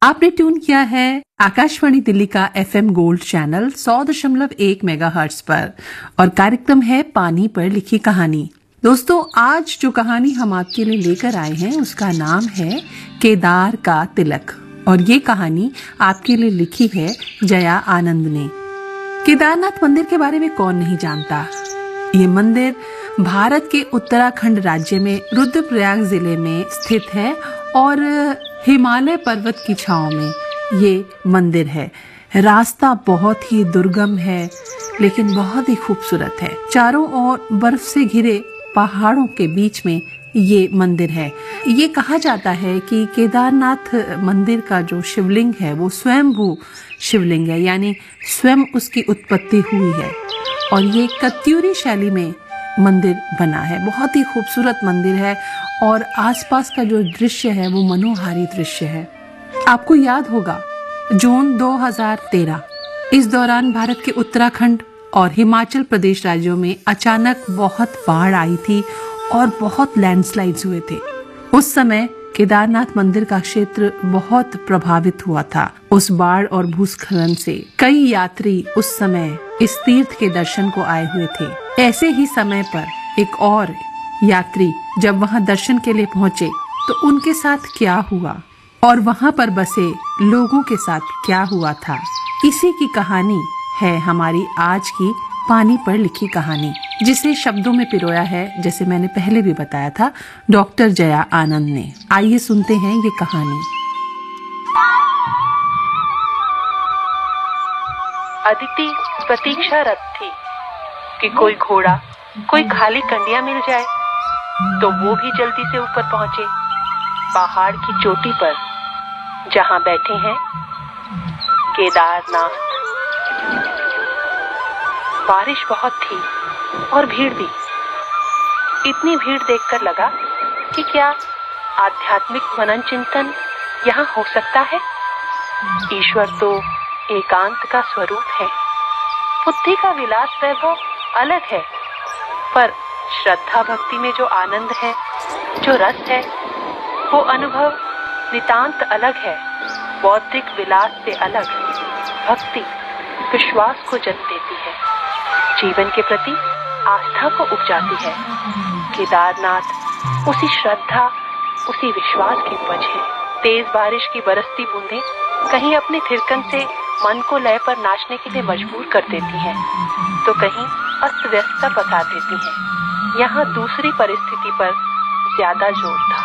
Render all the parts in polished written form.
आपने ट्यून किया है आकाशवाणी दिल्ली का एफएम गोल्ड चैनल 100.1 मेगाहर्ट्ज पर और कार्यक्रम है पानी पर लिखी कहानी। दोस्तों, आज जो कहानी हम आपके लिए लेकर आए हैं उसका नाम है केदार का तिलक और ये कहानी आपके लिए लिखी है जया आनंद ने। केदारनाथ मंदिर के बारे में कौन नहीं जानता। ये मंदिर भारत के उत्तराखंड राज्य में रुद्रप्रयाग जिले में स्थित है और हिमालय पर्वत की छांव में ये मंदिर है। रास्ता बहुत ही दुर्गम है लेकिन बहुत ही खूबसूरत है। चारों ओर बर्फ से घिरे पहाड़ों के बीच में ये मंदिर है। ये कहा जाता है कि केदारनाथ मंदिर का जो शिवलिंग है वो स्वयंभू शिवलिंग है, यानी स्वयं उसकी उत्पत्ति हुई है और ये कत्यूरी शैली में मंदिर बना है। बहुत ही खूबसूरत मंदिर है और आसपास का जो दृश्य है वो मनोहारी दृश्य है। आपको याद होगा जून 2013 इस दौरान भारत के उत्तराखंड और हिमाचल प्रदेश राज्यों में अचानक बहुत बाढ़ आई थी और बहुत लैंडस्लाइड्स हुए थे। उस समय केदारनाथ मंदिर का क्षेत्र बहुत प्रभावित हुआ था। उस बाढ़ और भूस्खलन से कई यात्री उस समय इस तीर्थ के दर्शन को आए हुए थे। ऐसे ही समय पर एक और यात्री जब वहां दर्शन के लिए पहुंचे तो उनके साथ क्या हुआ और वहां पर बसे लोगों के साथ क्या हुआ था, इसी की कहानी है हमारी आज की पानी पर लिखी कहानी, जिसे शब्दों में पिरोया है, जैसे मैंने पहले भी बताया था, डॉक्टर जया आनंद ने। आइए सुनते हैं ये कहानी। अदिति प्रतीक्षारत थी कि कोई घोड़ा, कोई खाली कंडिया मिल जाए तो वो भी जल्दी से ऊपर पहुंचे। पहाड़ की चोटी पर जहां बैठे हैं केदारनाथ। बारिश बहुत थी और भीड़ भी। इतनी भीड़ देखकर लगा कि क्या आध्यात्मिक मनन चिंतन यहाँ हो सकता है। ईश्वर तो एकांत का स्वरूप है। बुद्धि का विलास वैभव अलग है, पर श्रद्धा भक्ति में जो आनंद है, जो रस है, वो अनुभव नितांत अलग है। बौद्धिक विलास से अलग भक्ति विश्वास को जन्म देती है, जीवन के प्रति आस्था को उपजाती है। केदारनाथ उसी श्रद्धा, उसी विश्वास की उपज है। तेज बारिश की बरसती बूंदें कहीं अपने थिरकन से मन को लय पर नाचने के लिए मजबूर कर देती हैं, तो कहीं अस्त व्यस्तता पसा देती हैं। यहाँ दूसरी परिस्थिति पर ज्यादा जोर था।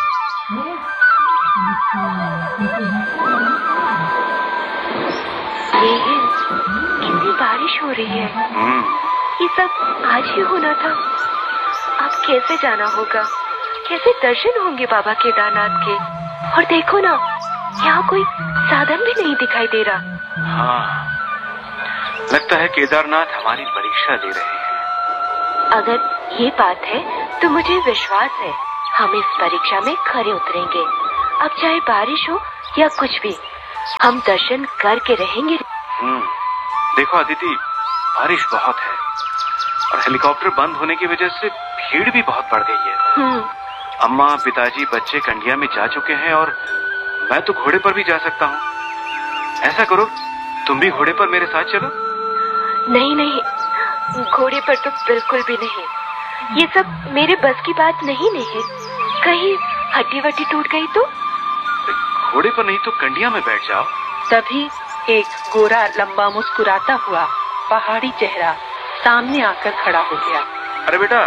कितनी बारिश हो रही है। ये सब आज ही होना था। अब कैसे जाना होगा, कैसे दर्शन होंगे बाबा केदारनाथ के। और देखो ना, यहाँ कोई साधन भी नहीं दिखाई दे रहा। हाँ, लगता है केदारनाथ हमारी परीक्षा ले रहे हैं। अगर ये बात है तो मुझे विश्वास है हम इस परीक्षा में खरे उतरेंगे। अब चाहे बारिश हो या कुछ भी, हम दर्शन करके रहेंगे। देखो अदिति, बारिश बहुत है और हेलीकॉप्टर बंद होने की वजह से भीड़ भी बहुत बढ़ गई है। अम्मा, पिताजी, बच्चे कंडिया में जा चुके हैं और मैं तो घोड़े पर भी जा सकता हूँ। ऐसा करो, तुम भी घोड़े पर मेरे साथ चलो। नहीं नहीं, घोड़े पर तो बिल्कुल भी नहीं। ये सब मेरे बस की बात नहीं है। कहीं हड्डी वड्डी टूट गई तो? घोड़े पर नहीं तो कंडिया में बैठ जाओ। तभी एक गोरा लंबा मुस्कुराता हुआ पहाड़ी चेहरा सामने आकर खड़ा हो गया। अरे बेटा,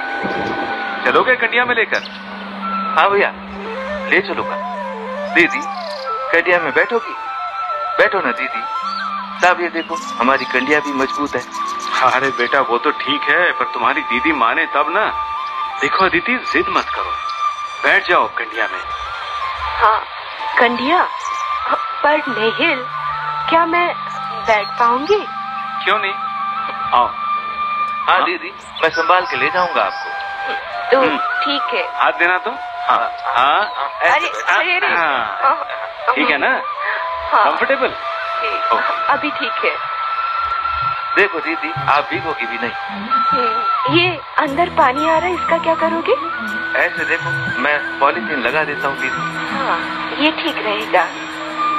चलोगे कंडिया में लेकर? हाँ भैया, ले चलूंगा। दीदी, कंडिया में बैठोगी? बैठो ना दीदी। साहब ये देखो, हमारी कंडिया भी मजबूत है। अरे बेटा, वो तो ठीक है, पर तुम्हारी दीदी माने तब ना। देखो अदिति, जिद मत करो, बैठ जाओ कंडिया में। हाँ, कंडिया? पर नेहिल, क्या मैं बैठ पाऊंगी? क्यों नहीं, आओ। हाँ दीदी, मैं संभाल के ले जाऊंगा आपको। तो ठीक है। हाथ देना तो। हाँ हाँ, अरे अरे, हाँ, ठीक है ना? कंफर्टेबल? अभी ठीक है। देखो दीदी, आप भीगोगी भी नहीं। ये अंदर पानी आ रहा है, इसका क्या करोगे? ऐसे देखो, मैं पॉलीथीन लगा देता हूँ दीदी। हाँ, ये ठीक रहेगा।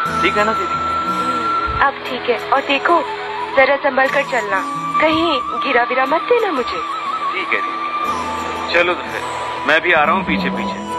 ठीक है ना दीदी? अब ठीक है, और देखो जरा संभल कर चलना, कहीं गिरा विरा मत देना मुझे। ठीक है दीदी, चलो तो फिर मैं भी आ रहा हूँ पीछे पीछे।